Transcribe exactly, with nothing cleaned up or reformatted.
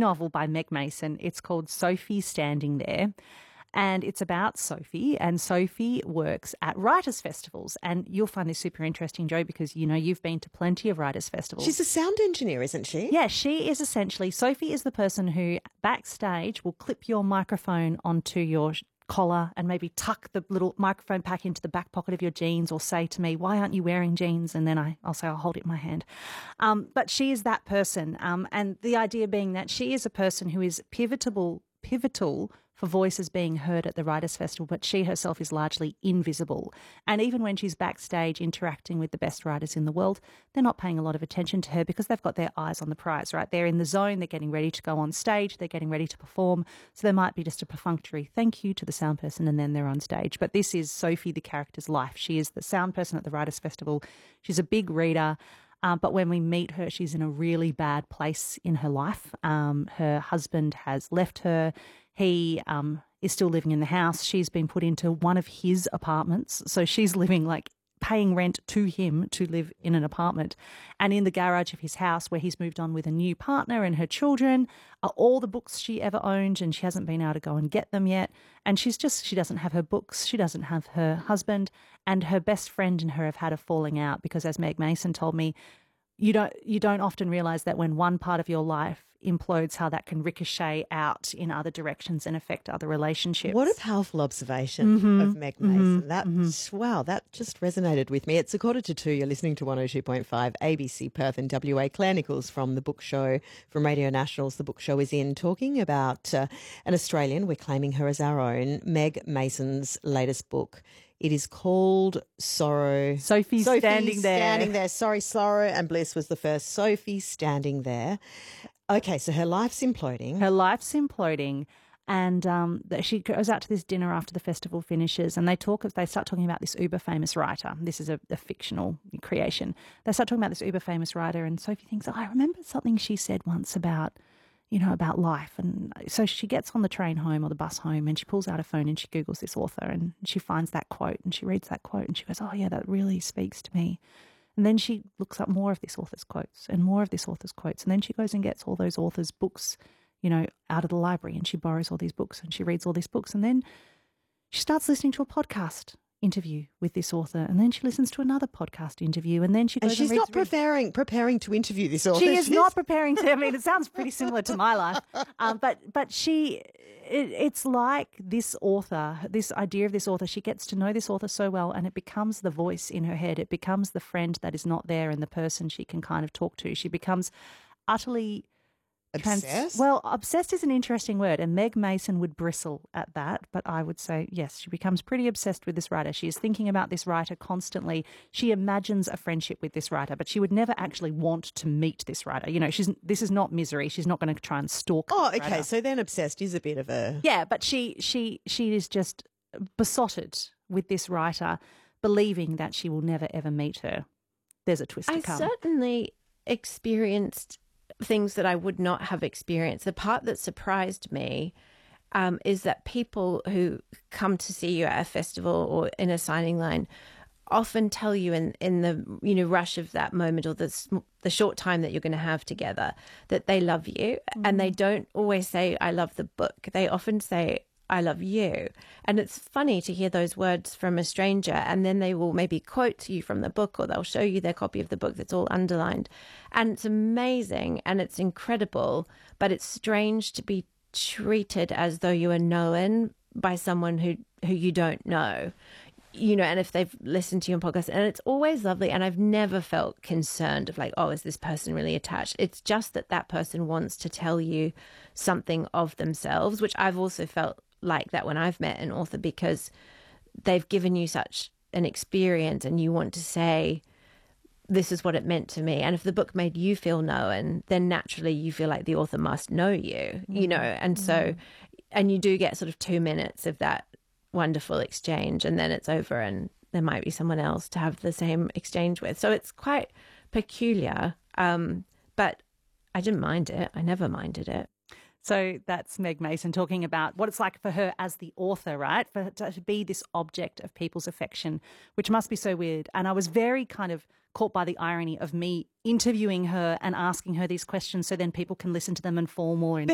novel by Meg Mason. It's called Sophie Standing There. And it's about Sophie, and Sophie works at writers' festivals. And you'll find this super interesting, Jo, because, you know, you've been to plenty of writers' festivals. She's a sound engineer, isn't she? Yeah, she is essentially, Sophie is the person who backstage will clip your microphone onto your collar and maybe tuck the little microphone pack into the back pocket of your jeans, or say to me, why aren't you wearing jeans? And then I, I'll say, I'll hold it in my hand. Um, but she is that person. Um, and the idea being that she is a person who is pivotal, pivotal for voices being heard at the Writers' Festival, but she herself is largely invisible. And even when she's backstage interacting with the best writers in the world, they're not paying a lot of attention to her because they've got their eyes on the prize, right? They're in the zone, they're getting ready to go on stage, they're getting ready to perform. So there might be just a perfunctory thank you to the sound person and then they're on stage. But this is Sophie, the character's life. She is the sound person at the Writers' Festival. She's a big reader. Um, but when we meet her, she's in a really bad place in her life. Um, her husband has left her. He um, is still living in the house. She's been put into one of his apartments. So she's living like paying rent to him to live in an apartment. And in the garage of his house, where he's moved on with a new partner and her children, are all the books she ever owned, and she hasn't been able to go and get them yet. And she's just, she doesn't have her books. She doesn't have her husband. And her best friend and her have had a falling out because, as Meg Mason told me, you don't you don't often realise that when one part of your life implodes, how that can ricochet out in other directions and affect other relationships. What a powerful observation mm-hmm. of Meg Mason. Mm-hmm. That mm-hmm. Wow, that just resonated with me. It's a quarter to two. You're listening to one oh two point five A B C Perth and W A. Claire Nichols from The Book Show, from Radio National's The Book Show is in, talking about uh, an Australian. We're claiming her as our own, Meg Mason's latest book. It is called Sorrow. Sophie, Sophie Standing There. Standing There. Sorry, Sorrow and Bliss was the first. Sophie Standing There. Okay, so her life's imploding. Her life's imploding. And um, she goes out to this dinner after the festival finishes, and they talk. They start talking about this uber famous writer. This is a, a fictional creation. They start talking about this uber famous writer, and Sophie thinks, oh, I remember something she said once about, you know, about life. And so she gets on the train home or the bus home, and she pulls out her phone and she Googles this author, and she finds that quote and she reads that quote and she goes, oh yeah, that really speaks to me. And then she looks up more of this author's quotes and more of this author's quotes. And then she goes and gets all those authors' books, you know, out of the library, and she borrows all these books and she reads all these books. And then she starts listening to a podcast interview with this author, and then she listens to another podcast interview, and then she goes and she's and reads, not preparing preparing to interview this author. She is she's... not preparing to. I mean, it sounds pretty similar to my life, um, but but she, it, it's like this author, this idea of this author. She gets to know this author so well, and it becomes the voice in her head. It becomes the friend that is not there and the person she can kind of talk to. She becomes utterly. Obsessed? Trans- well, obsessed is an interesting word, and Meg Mason would bristle at that, but I would say, yes, she becomes pretty obsessed with this writer. She is thinking about this writer constantly. She imagines a friendship with this writer, but she would never actually want to meet this writer. You know, she's this is not Misery. She's not going to try and stalk Oh, this okay, writer. so then obsessed is a bit of a... Yeah, but she she she is just besotted with this writer, believing that she will never, ever meet her. There's a twist to I come. certainly experienced things that I would not have experienced. The part that surprised me um, is that people who come to see you at a festival or in a signing line often tell you in, in the you know rush of that moment, or the, sm- the short time that you're going to have together, that they love you. Mm. And they don't always say, I love the book. They often say, I love you. And it's funny to hear those words from a stranger, and then they will maybe quote to you from the book, or they'll show you their copy of the book that's all underlined. And it's amazing and it's incredible, but it's strange to be treated as though you are known by someone who, who you don't know. You know, and if they've listened to you on podcasts, and it's always lovely. And I've never felt concerned of like, oh, is this person really attached? It's just that that person wants to tell you something of themselves, which I've also felt like that when I've met an author, because they've given you such an experience and you want to say, this is what it meant to me. And if the book made you feel known, then naturally you feel like the author must know you, mm-hmm. you know, and mm-hmm. so, and you do get sort of two minutes of that wonderful exchange, and then it's over and there might be someone else to have the same exchange with. So it's quite peculiar, um, but I didn't mind it. I never minded it. So that's Meg Mason talking about what it's like for her as the author, right? For her to be this object of people's affection, which must be so weird. And I was very kind of caught by the irony of me interviewing her and asking her these questions so then people can listen to them and fall more in